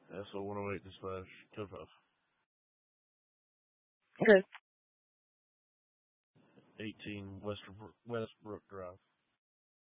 SO 108 dispatch, code 5. Okay. 18 Westbrook Drive.